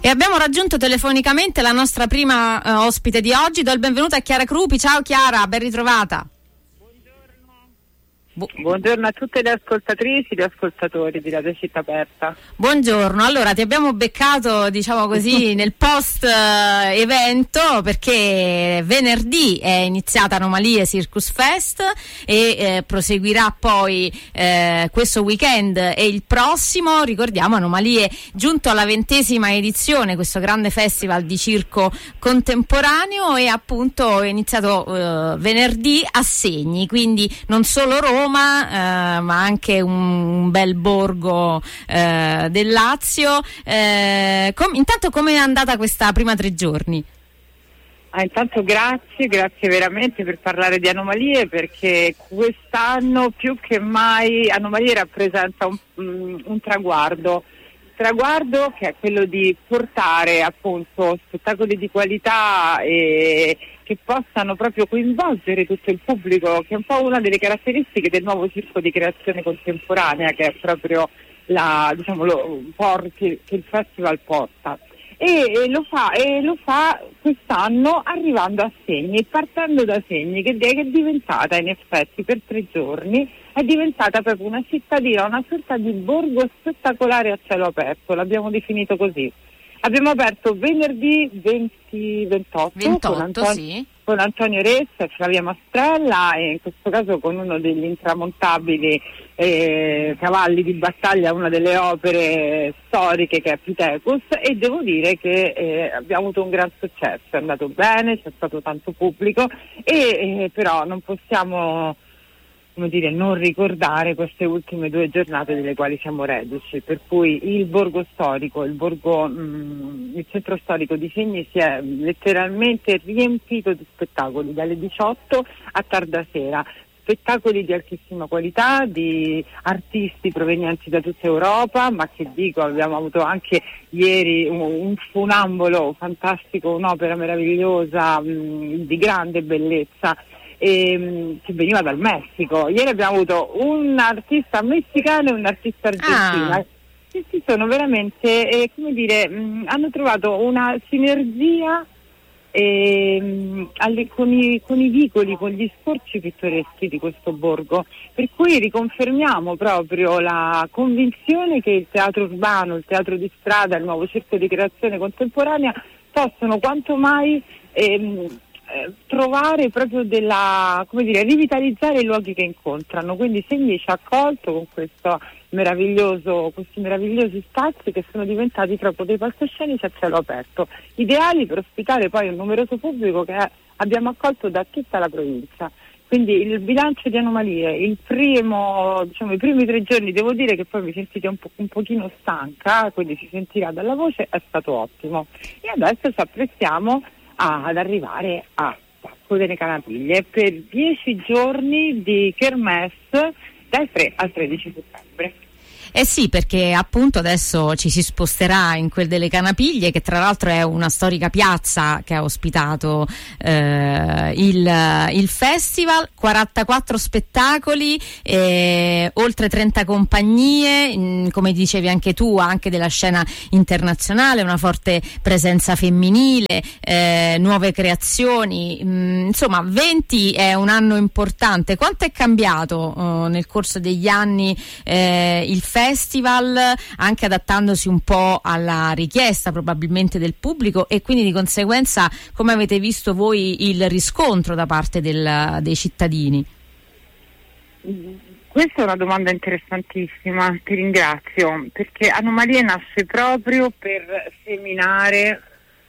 E abbiamo raggiunto telefonicamente la nostra prima ospite di oggi. Do il benvenuto a Chiara Crupi. Ciao Chiara, ben ritrovata. Buongiorno a tutte le ascoltatrici e gli ascoltatori di Radio Città Aperta. Buongiorno, allora ti abbiamo beccato, diciamo così, nel post evento, perché venerdì è iniziata Anomalie Circus Fest e proseguirà poi questo weekend e il prossimo. Ricordiamo, Anomalie giunto alla 20ª edizione, questo grande festival di circo contemporaneo, e appunto è iniziato venerdì a Segni, quindi non solo Roma, ma anche un bel borgo del Lazio. Intanto, come è andata questa prima 3 giorni? Intanto grazie veramente per parlare di Anomalie, perché quest'anno più che mai Anomalie rappresenta un traguardo che è quello di portare appunto spettacoli di qualità e che possano proprio coinvolgere tutto il pubblico, che è un po' una delle caratteristiche del nuovo circo di creazione contemporanea, che è proprio un po' che il festival porta. E lo fa quest'anno arrivando a Segni, partendo da Segni, che è diventata in effetti per 3 giorni, è diventata proprio una cittadina, una sorta di borgo spettacolare a cielo aperto, l'abbiamo definito così. Abbiamo aperto venerdì 28 con Antonio Ressa e Flavia Mastrella, e in questo caso con uno degli intramontabili cavalli di battaglia, una delle opere storiche, che è Pitecus, e devo dire che abbiamo avuto un gran successo, è andato bene, c'è stato tanto pubblico e però non possiamo non ricordare queste ultime 2 giornate delle quali siamo reduci, per cui il borgo storico, il centro storico di Segni si è letteralmente riempito di spettacoli dalle 18 a tarda sera, spettacoli di altissima qualità, di artisti provenienti da tutta Europa, ma che dico, abbiamo avuto anche ieri un funambolo fantastico, un'opera meravigliosa di grande bellezza, che veniva dal Messico. Ieri abbiamo avuto un artista messicano e un artista argentino che si sono veramente, hanno trovato una sinergia con i vicoli, con gli scorci pittoreschi di questo borgo, per cui riconfermiamo proprio la convinzione che il teatro urbano, il teatro di strada, il nuovo circo di creazione contemporanea possono quanto mai trovare proprio rivitalizzare i luoghi che incontrano. Quindi Segni ci ha accolto con questi meravigliosi spazi che sono diventati proprio dei palcoscenici a cielo aperto, ideali per ospitare poi un numeroso pubblico che abbiamo accolto da tutta la provincia. Quindi il bilancio di Anomalie, i primi 3 giorni, devo dire che poi mi sentite un pochino stanca, quindi si sentirà dalla voce, è stato ottimo. E adesso ci apprestiamo ad arrivare a Pacco delle Canapiglie per 10 giorni di kermesse dal 3 al 13 settembre. Eh sì, perché appunto adesso ci si sposterà in quel delle Canapiglie, che tra l'altro è una storica piazza che ha ospitato il festival, 44 spettacoli, oltre 30 compagnie, come dicevi anche tu, anche della scena internazionale, una forte presenza femminile, nuove creazioni, insomma 20 è un anno importante. Quanto è cambiato nel corso degli anni il festival, anche adattandosi un po' alla richiesta probabilmente del pubblico, e quindi di conseguenza come avete visto voi il riscontro da parte dei cittadini? Questa è una domanda interessantissima, ti ringrazio, perché Anomalie nasce proprio per seminare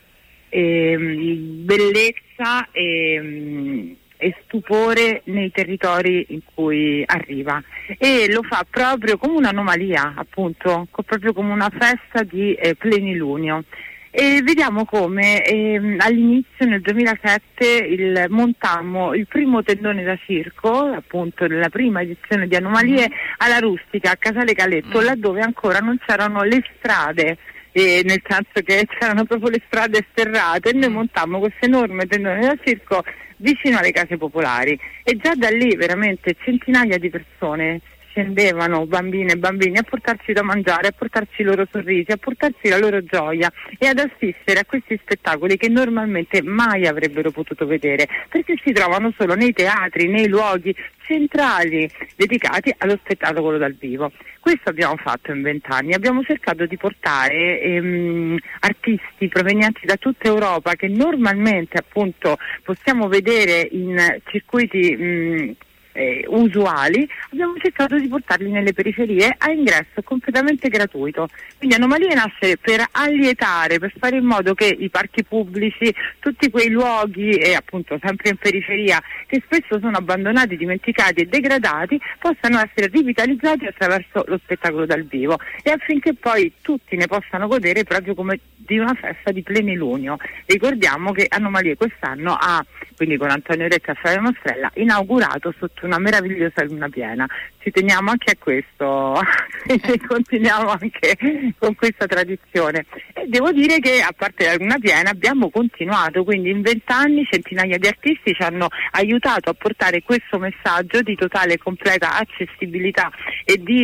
bellezza e stupore nei territori in cui arriva, e lo fa proprio come un'anomalia, appunto, proprio come una festa di plenilunio. E vediamo come all'inizio, nel 2007, montammo il primo tendone da circo, appunto nella prima edizione di Anomalie, alla Rustica, a Casale Caletto, laddove ancora non c'erano le strade, nel senso che c'erano proprio le strade sterrate, e noi montammo questo enorme tendone da circo vicino alle case popolari, e già da lì veramente centinaia di persone scendevano bambine e bambini a portarsi da mangiare, a portarsi i loro sorrisi, a portarsi la loro gioia e ad assistere a questi spettacoli che normalmente mai avrebbero potuto vedere, perché si trovano solo nei teatri, nei luoghi centrali dedicati allo spettacolo dal vivo. Questo abbiamo fatto in 20 anni, abbiamo cercato di portare artisti provenienti da tutta Europa che normalmente appunto possiamo vedere in circuiti usuali, abbiamo cercato di portarli nelle periferie a ingresso completamente gratuito. Quindi Anomalie nasce per allietare, per fare in modo che i parchi pubblici, tutti quei luoghi appunto sempre in periferia che spesso sono abbandonati, dimenticati e degradati, possano essere rivitalizzati attraverso lo spettacolo dal vivo e affinché poi tutti ne possano godere proprio come di una festa di plenilunio. Ricordiamo che Anomalie quest'anno ha, quindi con Antonio Recca e Flavio Mastrella, inaugurato sotto una meravigliosa luna piena. Ci teniamo anche a questo e continuiamo anche con questa tradizione. E devo dire che a parte la luna piena abbiamo continuato, quindi in 20 anni centinaia di artisti ci hanno aiutato a portare questo messaggio di totale e completa accessibilità e di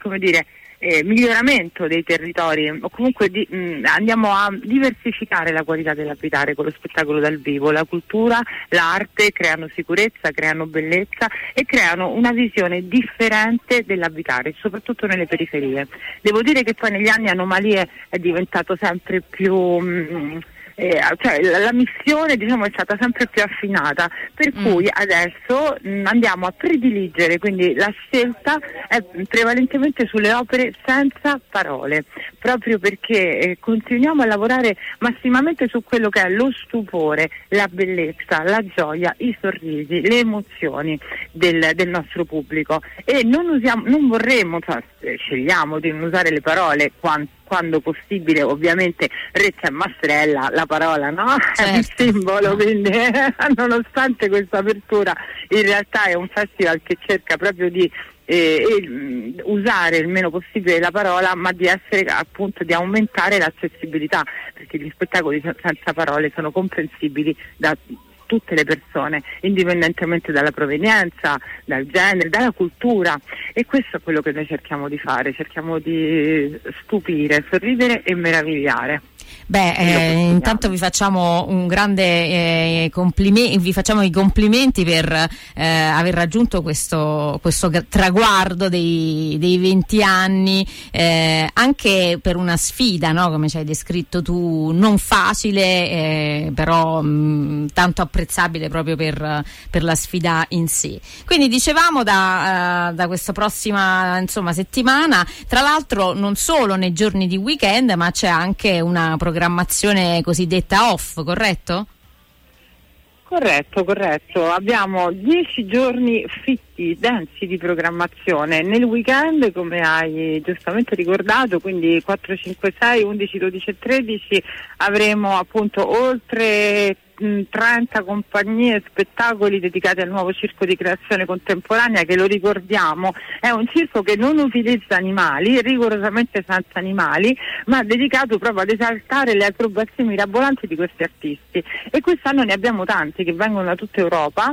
miglioramento dei territori, o comunque andiamo a diversificare la qualità dell'abitare con lo spettacolo dal vivo. La cultura, l'arte creano sicurezza, creano bellezza e creano una visione differente dell'abitare, soprattutto nelle periferie. Devo dire che poi negli anni Anomalie è diventato sempre più la missione è stata sempre più affinata, per cui adesso andiamo a prediligere, quindi la scelta è prevalentemente sulle opere senza parole, proprio perché continuiamo a lavorare massimamente su quello che è lo stupore, la bellezza, la gioia, i sorrisi, le emozioni del nostro pubblico e non vorremmo, scegliamo di non usare le parole quando possibile, ovviamente Recca e Mastrella, la parola, no? Certo. È il simbolo, quindi nonostante questa apertura in realtà è un festival che cerca proprio di usare il meno possibile la parola, ma di essere appunto di aumentare l'accessibilità, perché gli spettacoli senza parole sono comprensibili da tutte le persone, indipendentemente dalla provenienza, dal genere, dalla cultura, e questo è quello che noi cerchiamo di fare, cerchiamo di stupire, sorridere e meravigliare. Intanto vi facciamo un grande vi facciamo i complimenti per aver raggiunto questo traguardo dei 20 anni, anche per una sfida, no? Come ci hai descritto tu, non facile, però tanto apprezzabile proprio per la sfida in sé. Quindi dicevamo da questa prossima settimana, tra l'altro non solo nei giorni di weekend, ma c'è anche una programmazione cosiddetta off, corretto? Corretto. Abbiamo 10 giorni fitti, densi di programmazione. Nel weekend, come hai giustamente ricordato, quindi 4, 5, 6, 11, 12 e 13, avremo appunto oltre 30 compagnie e spettacoli dedicati al nuovo circo di creazione contemporanea, che, lo ricordiamo, è un circo che non utilizza animali, rigorosamente senza animali, ma dedicato proprio ad esaltare le acrobazie mirabolanti di questi artisti. E quest'anno ne abbiamo tanti che vengono da tutta Europa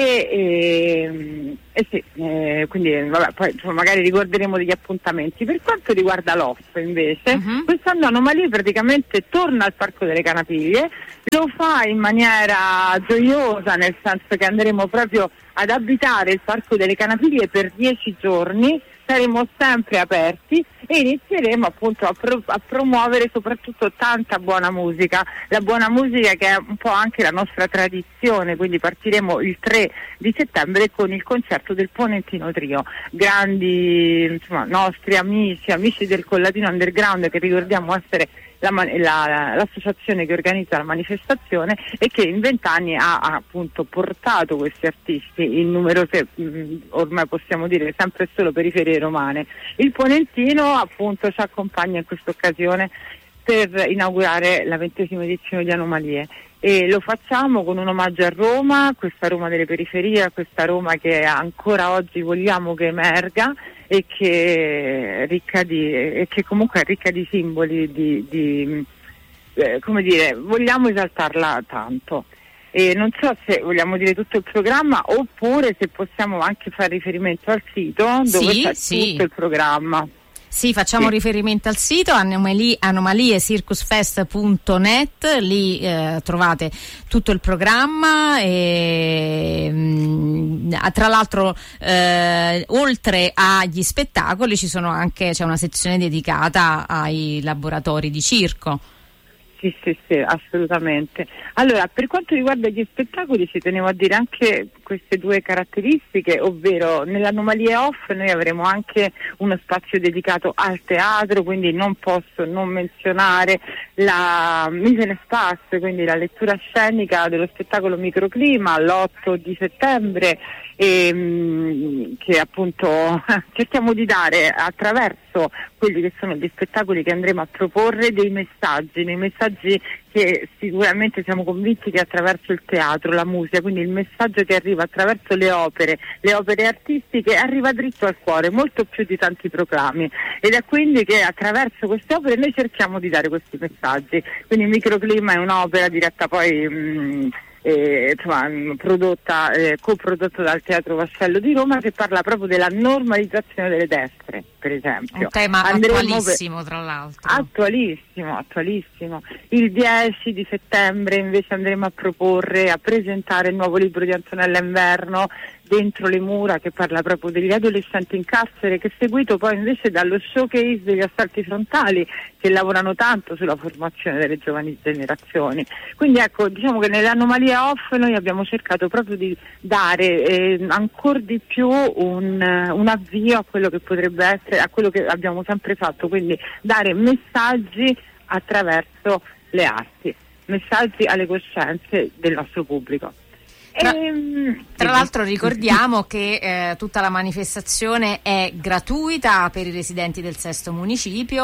quindi poi magari ricorderemo degli appuntamenti. Per quanto riguarda l'off invece, quest'anno Anomalie praticamente torna al Parco delle Canapiglie, lo fa in maniera gioiosa, nel senso che andremo proprio ad abitare il Parco delle Canapiglie per 10 giorni, saremo sempre aperti e inizieremo appunto a promuovere soprattutto tanta buona musica, la buona musica che è un po' anche la nostra tradizione. Quindi partiremo il 3 di settembre con il concerto del Ponentino Trio, grandi nostri amici del Collatino Underground, che ricordiamo essere l'associazione che organizza la manifestazione e che in 20 anni ha appunto portato questi artisti in numerose, ormai possiamo dire sempre e solo periferie romane. Il Ponentino appunto ci accompagna in questa occasione per inaugurare la 20ª edizione di Anomalie, e lo facciamo con un omaggio a Roma, questa Roma delle periferie, questa Roma che ancora oggi vogliamo che emerga e che comunque è ricca di simboli, vogliamo esaltarla tanto. E non so se vogliamo dire tutto il programma oppure se possiamo anche fare riferimento al sito dove c'è tutto il programma. Sì, facciamo riferimento al sito anomaliecircusfest.net, lì trovate tutto il programma e tra l'altro oltre agli spettacoli c'è una sezione dedicata ai laboratori di circo. Sì, assolutamente. Allora, per quanto riguarda gli spettacoli ci tenevo a dire anche queste due caratteristiche, ovvero nell'Anomalie Off noi avremo anche uno spazio dedicato al teatro, quindi non posso non menzionare la mise en espace, quindi la lettura scenica dello spettacolo Microclima l'8 di settembre, che appunto cerchiamo di dare attraverso quelli che sono gli spettacoli che andremo a proporre dei messaggi che sicuramente siamo convinti che attraverso il teatro, la musica, quindi il messaggio che arriva attraverso le opere artistiche arriva dritto al cuore, molto più di tanti proclami, ed è quindi che attraverso queste opere noi cerchiamo di dare questi messaggi. Quindi Microclima è un'opera diretta poi coprodotta dal Teatro Vascello di Roma, che parla proprio della normalizzazione delle destre, per esempio. Un tema attualissimo, tra l'altro. Attualissimo. Il 10 di settembre invece andremo a presentare il nuovo libro di Antonella Inverno, Dentro le mura, che parla proprio degli adolescenti in carcere, che è seguito poi invece dallo showcase degli assalti frontali, che lavorano tanto sulla formazione delle giovani generazioni. Quindi ecco, diciamo che nell'Anomalie Off noi abbiamo cercato proprio di dare ancora di più un avvio a quello che potrebbe essere, a quello che abbiamo sempre fatto, quindi dare messaggi attraverso le arti, messaggi alle coscienze del nostro pubblico. Tra l'altro ricordiamo che tutta la manifestazione è gratuita per i residenti del sesto municipio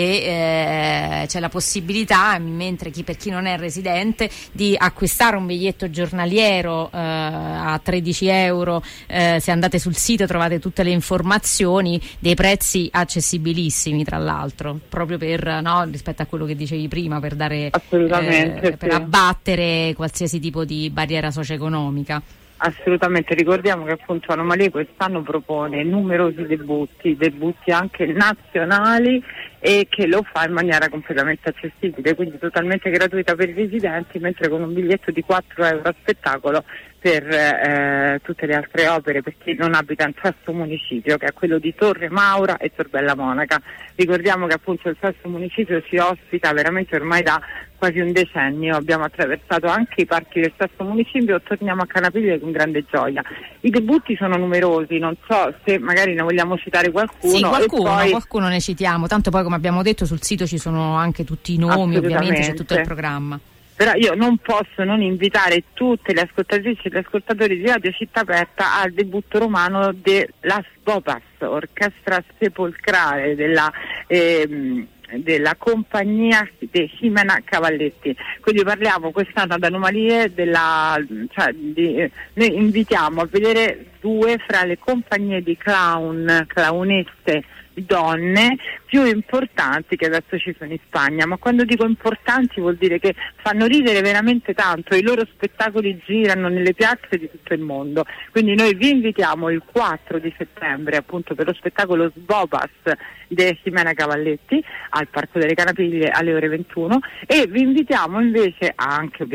e c'è la possibilità, mentre per chi non è residente, di acquistare un biglietto giornaliero a 13 euro. Se andate sul sito trovate tutte le informazioni, dei prezzi accessibilissimi tra l'altro, proprio per rispetto a quello che dicevi prima, per dare per abbattere qualsiasi tipo di barriera socio-economica. Assolutamente, ricordiamo che appunto Anomalie quest'anno propone numerosi debutti anche nazionali, e che lo fa in maniera completamente accessibile, quindi totalmente gratuita per i residenti, mentre con un biglietto di 4 euro a spettacolo per tutte le altre opere per chi non abita in sesto municipio, che è quello di Torre Maura e Tor Bella Monaca. Ricordiamo che appunto il sesto municipio ci ospita veramente ormai da quasi un decennio, abbiamo attraversato anche i parchi del sesto municipio, torniamo a Canapiglia con grande gioia. I debutti sono numerosi, non so se magari ne vogliamo citare qualcuno. Sì, qualcuno ne citiamo, tanto poi come abbiamo detto sul sito ci sono anche tutti i nomi, ovviamente c'è tutto il programma. Però io non posso non invitare tutte le ascoltatrici e gli ascoltatori di Radio Città Aperta al debutto romano della Sbopas, orchestra sepolcrale della compagnia di Ximena Cavalletti. Quindi parliamo quest'anno ad Anomalie noi invitiamo a vedere due fra le compagnie di clownesse donne più importanti che adesso ci sono in Spagna, ma quando dico importanti vuol dire che fanno ridere veramente tanto, i loro spettacoli girano nelle piazze di tutto il mondo. Quindi noi vi invitiamo il 4 di settembre appunto per lo spettacolo Sbopas di Ximena Cavalletti al Parco delle Canapiglie alle ore 21, e vi invitiamo invece anche